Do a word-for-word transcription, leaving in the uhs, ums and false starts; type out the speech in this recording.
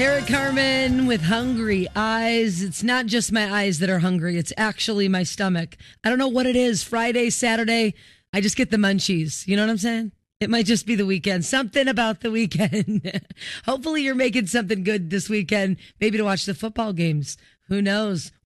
Eric Carmen with Hungry Eyes. It's not just my eyes that are hungry. It's actually my stomach. I don't know what it is. Friday, Saturday, I just get the munchies. You know what I'm saying? It might just be the weekend. Something about the weekend. Hopefully you're making something good this weekend. Maybe to watch the football games. Who knows?